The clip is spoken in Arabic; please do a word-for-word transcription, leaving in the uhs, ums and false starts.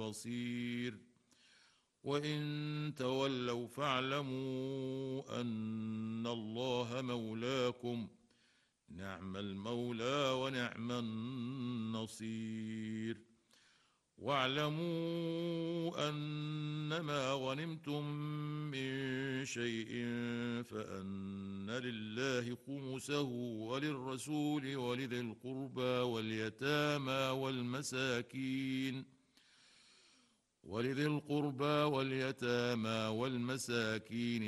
نصير. وإن تولوا فاعلموا أن الله مولاكم، نعم المولى ونعم النصير. واعلموا أنما غنمتم من شيء فأن لله خمسه وللرسول ولذي القربى واليتامى والمساكين ولذي القربى واليتامى والمساكين